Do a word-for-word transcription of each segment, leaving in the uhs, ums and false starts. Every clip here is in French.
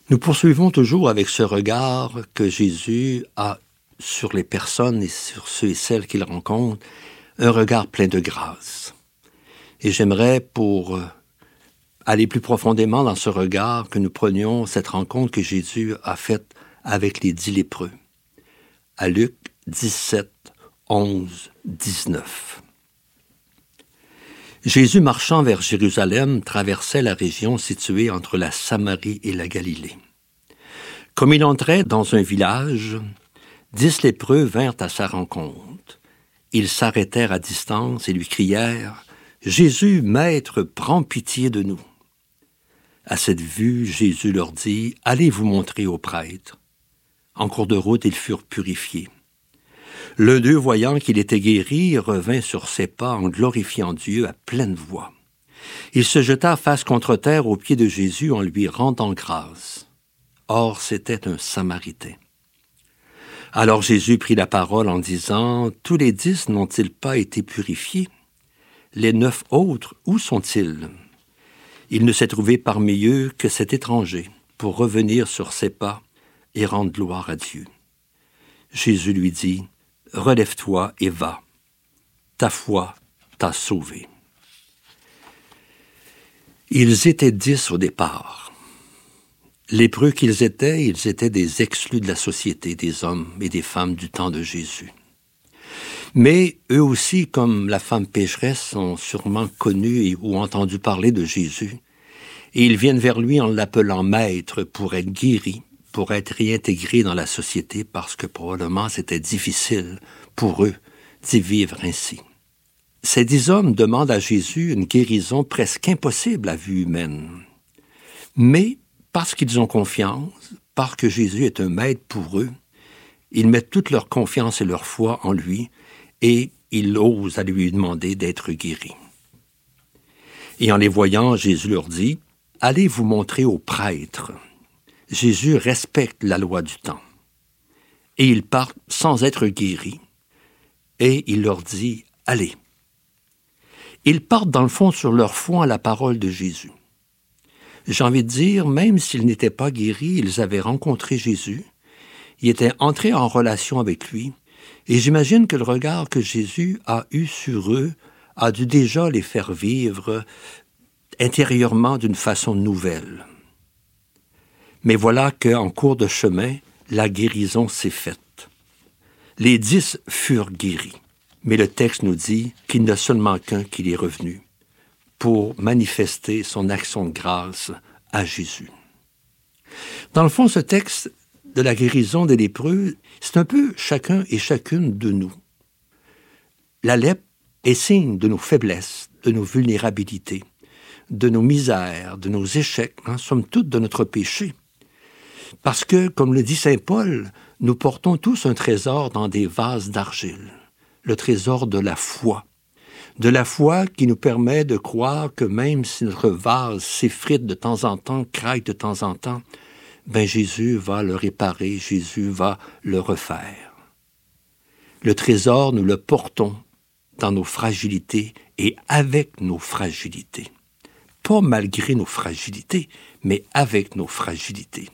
Nous poursuivons toujours avec ce regard que Jésus a sur les personnes et sur ceux et celles qu'il rencontre, un regard plein de grâce. Et j'aimerais, pour aller plus profondément dans ce regard, que nous prenions cette rencontre que Jésus a faite avec les dix lépreux. À Luc dix-sept, onze, dix-neuf. Jésus, marchant vers Jérusalem, traversait la région située entre la Samarie et la Galilée. Comme il entrait dans un village, dix lépreux vinrent à sa rencontre. Ils s'arrêtèrent à distance et lui crièrent « Jésus, Maître, prends pitié de nous !» À cette vue, Jésus leur dit « Allez vous montrer aux prêtres. » En cours de route, ils furent purifiés. L'un d'eux, voyant qu'il était guéri, revint sur ses pas en glorifiant Dieu à pleine voix. Il se jeta face contre terre aux pieds de Jésus en lui rendant grâce. Or, c'était un Samaritain. Alors Jésus prit la parole en disant « Tous les dix n'ont-ils pas été purifiés? Les neuf autres, où sont-ils? » Il ne s'est trouvé parmi eux que cet étranger pour revenir sur ses pas et rendre gloire à Dieu. Jésus lui dit « Relève-toi et va. Ta foi t'a sauvé. » Ils étaient dix au départ. Lépreux qu'ils étaient, ils étaient des exclus de la société, des hommes et des femmes du temps de Jésus. Mais eux aussi, comme la femme pécheresse, ont sûrement connu et, ou entendu parler de Jésus. Et ils viennent vers lui en l'appelant maître pour être guéris, pour être réintégrés dans la société, parce que probablement c'était difficile pour eux d'y vivre ainsi. Ces dix hommes demandent à Jésus une guérison presque impossible à vue humaine. Mais parce qu'ils ont confiance, parce que Jésus est un maître pour eux, ils mettent toute leur confiance et leur foi en lui et ils osent à lui demander d'être guéris. Et en les voyant, Jésus leur dit « Allez vous montrer aux prêtres. » Jésus respecte la loi du temps. Et ils partent sans être guéris. Et il leur dit « Allez ». Ils partent dans le fond sur leur foi à la parole de Jésus. J'ai envie de dire, même s'ils n'étaient pas guéris, ils avaient rencontré Jésus, ils étaient entrés en relation avec lui, et j'imagine que le regard que Jésus a eu sur eux a dû déjà les faire vivre intérieurement d'une façon nouvelle. Mais voilà qu'en cours de chemin, la guérison s'est faite. Les dix furent guéris, mais le texte nous dit qu'il n'y a seulement qu'un qui est revenu pour manifester son action de grâce à Jésus. Dans le fond, ce texte de la guérison des lépreux, c'est un peu chacun et chacune de nous. La lèpre est signe de nos faiblesses, de nos vulnérabilités, de nos misères, de nos échecs, hein, somme toute de notre péché. Parce que, comme le dit saint Paul, nous portons tous un trésor dans des vases d'argile, le trésor de la foi. De la foi qui nous permet de croire que même si notre vase s'effrite de temps en temps, craque de temps en temps, ben Jésus va le réparer, Jésus va le refaire. Le trésor, nous le portons dans nos fragilités et avec nos fragilités. Pas malgré nos fragilités, mais avec nos fragilités.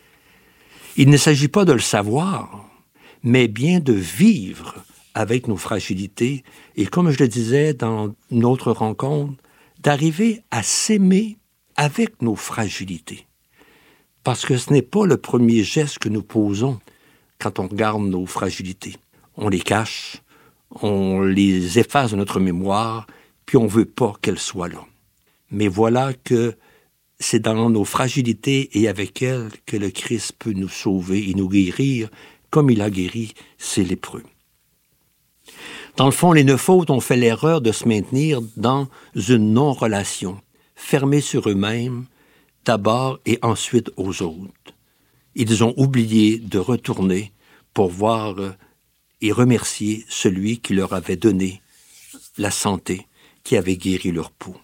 Il ne s'agit pas de le savoir, mais bien de vivre avec nos fragilités, et comme je le disais dans une autre rencontre, d'arriver à s'aimer avec nos fragilités. Parce que ce n'est pas le premier geste que nous posons quand on regarde nos fragilités. On les cache, on les efface de notre mémoire, puis on ne veut pas qu'elles soient là. Mais voilà que c'est dans nos fragilités et avec elles que le Christ peut nous sauver et nous guérir, comme il a guéri ces lépreux. Dans le fond, les neuf autres ont fait l'erreur de se maintenir dans une non-relation, fermés sur eux-mêmes, d'abord et ensuite aux autres. Ils ont oublié de retourner pour voir et remercier celui qui leur avait donné la santé, qui avait guéri leur peau.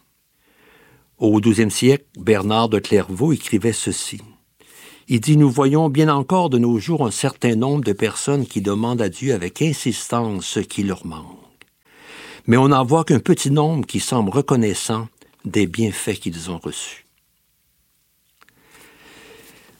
Au douzième siècle, Bernard de Clairvaux écrivait ceci. Il dit « Nous voyons bien encore de nos jours un certain nombre de personnes qui demandent à Dieu avec insistance ce qui leur manque. Mais on n'en voit qu'un petit nombre qui semblent reconnaissants des bienfaits qu'ils ont reçus. »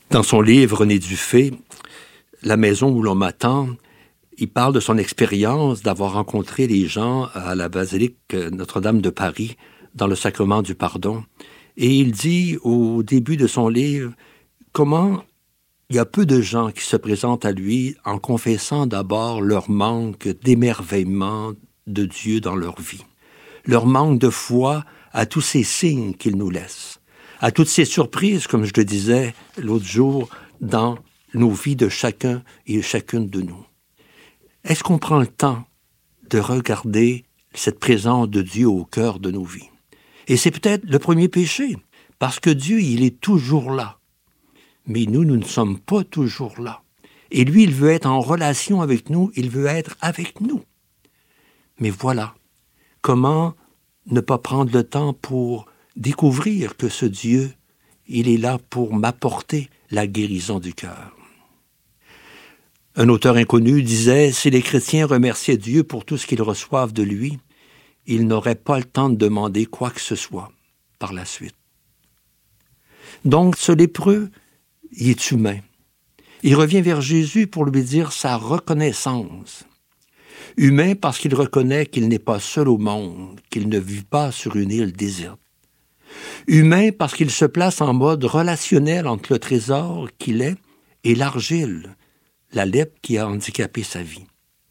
Dans son livre « René Dufay », La maison où l'on m'attend, il parle de son expérience d'avoir rencontré les gens à la basilique Notre-Dame de Paris dans le sacrement du pardon. Et il dit au début de son livre comment il y a peu de gens qui se présentent à lui en confessant d'abord leur manque d'émerveillement de Dieu dans leur vie, leur manque de foi à tous ces signes qu'il nous laisse, à toutes ces surprises, comme je le disais l'autre jour, dans nos vies de chacun et chacune de nous. Est-ce qu'on prend le temps de regarder cette présence de Dieu au cœur de nos vies? Et c'est peut-être le premier péché, parce que Dieu, il est toujours là. Mais nous, nous ne sommes pas toujours là. Et lui, il veut être en relation avec nous, il veut être avec nous. Mais voilà, comment ne pas prendre le temps pour découvrir que ce Dieu, il est là pour m'apporter la guérison du cœur. Un auteur inconnu disait « Si les chrétiens remerciaient Dieu pour tout ce qu'ils reçoivent de lui, ils n'auraient pas le temps de demander quoi que ce soit par la suite. » Donc, ce lépreux, il est humain. Il revient vers Jésus pour lui dire sa reconnaissance. Humain parce qu'il reconnaît qu'il n'est pas seul au monde, qu'il ne vit pas sur une île déserte. Humain parce qu'il se place en mode relationnel entre le trésor qu'il est et l'argile, la lèpre qui a handicapé sa vie.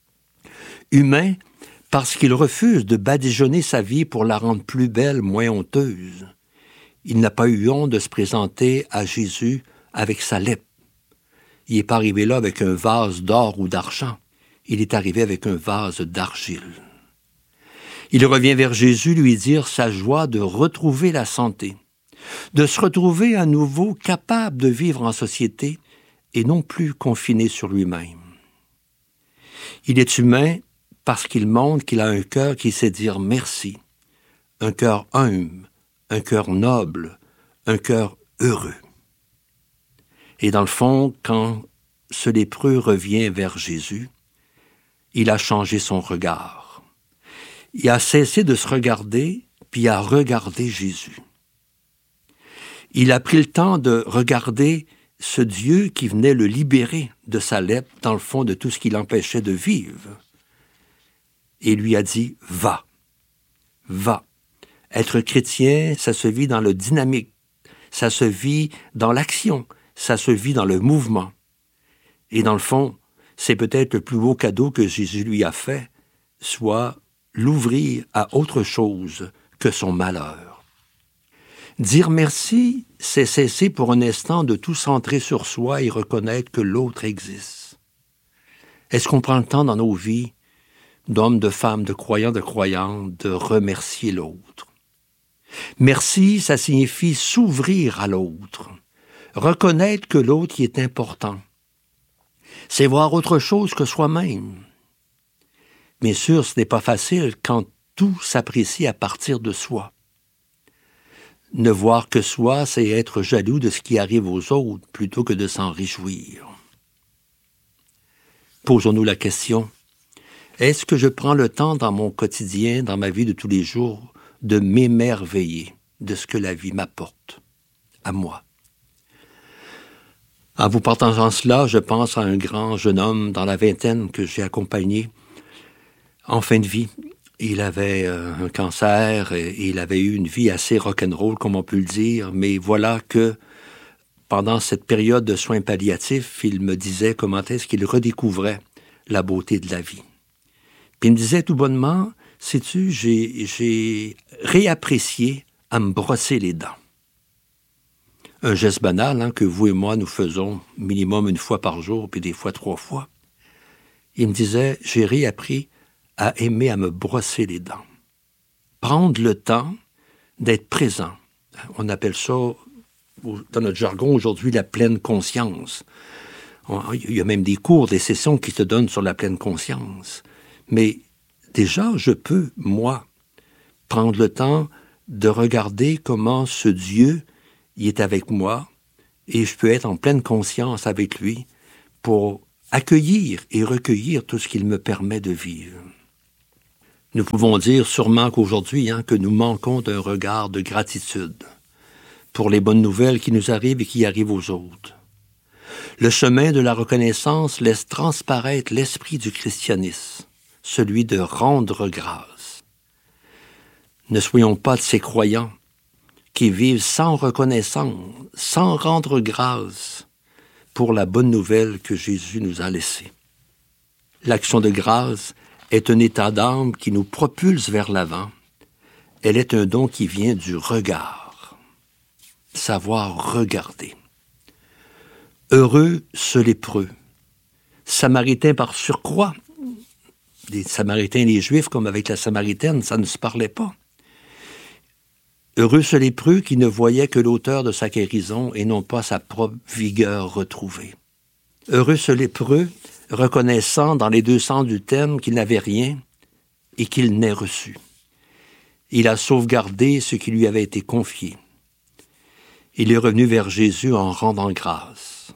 Humain parce qu'il refuse de badigeonner sa vie pour la rendre plus belle, moins honteuse. Il n'a pas eu honte de se présenter à Jésus avec sa lèpre. Il n'est pas arrivé là avec un vase d'or ou d'argent. Il est arrivé avec un vase d'argile. Il revient vers Jésus lui dire sa joie de retrouver la santé, de se retrouver à nouveau capable de vivre en société et non plus confiné sur lui-même. Il est humain parce qu'il montre qu'il a un cœur qui sait dire merci, un cœur humble, un cœur noble, un cœur heureux. Et dans le fond, quand ce lépreux revient vers Jésus, il a changé son regard. Il a cessé de se regarder, puis a regardé Jésus. Il a pris le temps de regarder ce Dieu qui venait le libérer de sa lèpre, dans le fond de tout ce qui l'empêchait de vivre. Et lui a dit « Va, va ». Être chrétien, ça se vit dans le dynamique, ça se vit dans l'action, ça se vit dans le mouvement. Et dans le fond, c'est peut-être le plus beau cadeau que Jésus lui a fait, soit l'ouvrir à autre chose que son malheur. Dire merci, c'est cesser pour un instant de tout centrer sur soi et reconnaître que l'autre existe. Est-ce qu'on prend le temps dans nos vies, d'hommes, de femmes, de croyants, de croyantes, de remercier l'autre? Merci, ça signifie s'ouvrir à l'autre, reconnaître que l'autre y est important. C'est voir autre chose que soi-même. Bien sûr, ce n'est pas facile quand tout s'apprécie à partir de soi. Ne voir que soi, c'est être jaloux de ce qui arrive aux autres plutôt que de s'en réjouir. Posons-nous la question, est-ce que je prends le temps dans mon quotidien, dans ma vie de tous les jours, de m'émerveiller de ce que la vie m'apporte, à moi? En vous partageant cela, je pense à un grand jeune homme dans la vingtaine que j'ai accompagné en fin de vie. Il avait euh, un cancer et il avait eu une vie assez rock'n'roll, comme on peut le dire, mais voilà que pendant cette période de soins palliatifs, il me disait comment est-ce qu'il redécouvrait la beauté de la vie. Puis il me disait tout bonnement, sais-tu, j'ai, j'ai réapprécié à me brosser les dents. Un geste banal hein, que vous et moi nous faisons minimum une fois par jour, puis des fois trois fois. Il me disait, j'ai réappris à aimer à me brosser les dents. Prendre le temps d'être présent. On appelle ça, dans notre jargon aujourd'hui, la pleine conscience. Il y a même des cours, des sessions qui te donnent sur la pleine conscience. Mais déjà, je peux, moi, prendre le temps de regarder comment ce Dieu il est avec moi et je peux être en pleine conscience avec lui pour accueillir et recueillir tout ce qu'il me permet de vivre. Nous pouvons dire sûrement qu'aujourd'hui, hein, que nous manquons d'un regard de gratitude pour les bonnes nouvelles qui nous arrivent et qui arrivent aux autres. Le chemin de la reconnaissance laisse transparaître l'esprit du christianisme, celui de rendre grâce. Ne soyons pas de ces croyants qui vivent sans reconnaissance, sans rendre grâce pour la bonne nouvelle que Jésus nous a laissée. L'action de grâce est un état d'âme qui nous propulse vers l'avant. Elle est un don qui vient du regard. Savoir regarder. Heureux ce lépreux, Samaritain par surcroît. Les Samaritains et les Juifs, comme avec la Samaritaine, ça ne se parlait pas. Heureux ce lépreux qui ne voyait que l'auteur de sa guérison et non pas sa propre vigueur retrouvée. Heureux ce lépreux, reconnaissant dans les deux sens du terme qu'il n'avait rien et qu'il n'ait reçu. Il a sauvegardé ce qui lui avait été confié. Il est revenu vers Jésus en rendant grâce.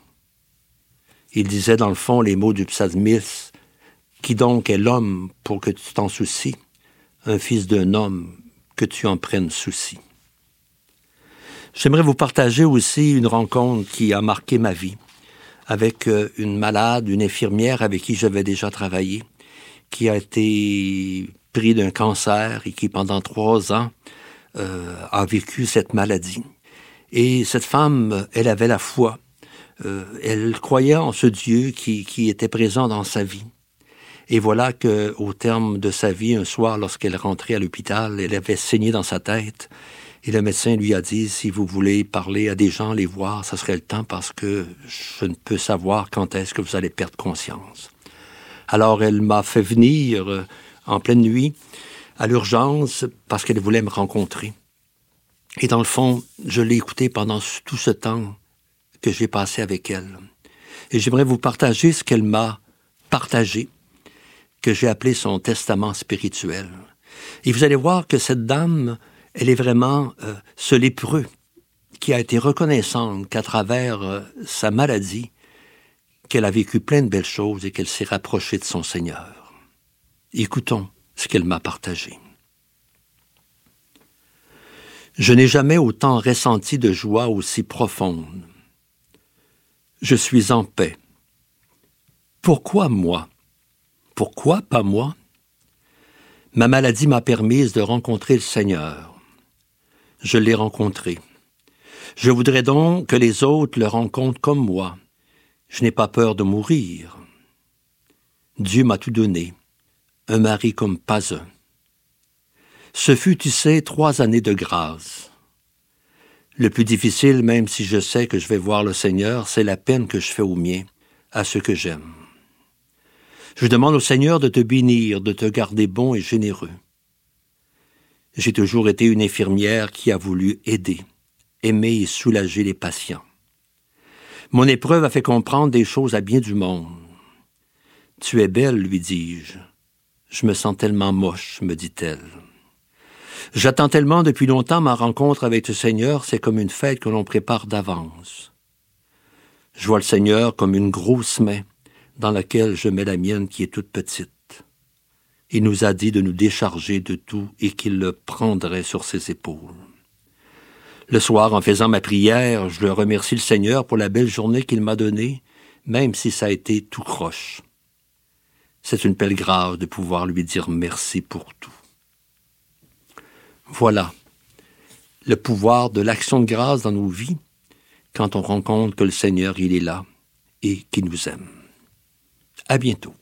Il disait dans le fond les mots du psalmiste, « Qui donc est l'homme pour que tu t'en soucies, un fils d'un homme que tu en prennes souci. » J'aimerais vous partager aussi une rencontre qui a marqué ma vie avec une malade, une infirmière avec qui j'avais déjà travaillé, qui a été pris d'un cancer et qui, pendant trois ans, euh, a vécu cette maladie. Et cette femme, elle avait la foi. Euh, elle croyait en ce Dieu qui, qui était présent dans sa vie. Et voilà qu'au terme de sa vie, un soir, lorsqu'elle rentrait à l'hôpital, elle avait saigné dans sa tête. Et le médecin lui a dit, si vous voulez parler à des gens, les voir, ça serait le temps parce que je ne peux savoir quand est-ce que vous allez perdre conscience. Alors elle m'a fait venir euh, en pleine nuit à l'urgence parce qu'elle voulait me rencontrer. Et dans le fond, je l'ai écoutée pendant tout ce temps que j'ai passé avec elle. Et j'aimerais vous partager ce qu'elle m'a partagé, que j'ai appelé son testament spirituel. Et vous allez voir que cette dame, elle est vraiment euh, ce lépreux qui a été reconnaissante qu'à travers euh, sa maladie, qu'elle a vécu plein de belles choses et qu'elle s'est rapprochée de son Seigneur. Écoutons ce qu'elle m'a partagé. Je n'ai jamais autant ressenti de joie aussi profonde. Je suis en paix. Pourquoi moi? Pourquoi pas moi? Ma maladie m'a permise de rencontrer le Seigneur. Je l'ai rencontré. Je voudrais donc que les autres le rencontrent comme moi. Je n'ai pas peur de mourir. Dieu m'a tout donné, un mari comme pas un. Ce fut, tu sais, trois années de grâce. Le plus difficile, même si je sais que je vais voir le Seigneur, c'est la peine que je fais aux miens, à ceux que j'aime. Je demande au Seigneur de te bénir, de te garder bon et généreux. J'ai toujours été une infirmière qui a voulu aider, aimer et soulager les patients. Mon épreuve a fait comprendre des choses à bien du monde. « Tu es belle, lui dis-je. Je me sens tellement moche, me dit-elle. J'attends tellement depuis longtemps ma rencontre avec le Seigneur, c'est comme une fête que l'on prépare d'avance. Je vois le Seigneur comme une grosse main dans laquelle je mets la mienne qui est toute petite. Il nous a dit de nous décharger de tout et qu'il le prendrait sur ses épaules. Le soir, en faisant ma prière, je le remercie le Seigneur pour la belle journée qu'il m'a donnée, même si ça a été tout croche. C'est une belle grâce de pouvoir lui dire merci pour tout. Voilà le pouvoir de l'action de grâce dans nos vies quand on rencontre que le Seigneur, il est là et qu'il nous aime. À bientôt.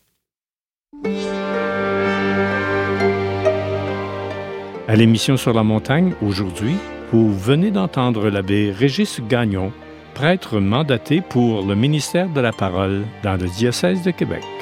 À l'émission Sur la montagne, aujourd'hui, vous venez d'entendre l'abbé Régis Gagnon, prêtre mandaté pour le ministère de la Parole dans le diocèse de Québec.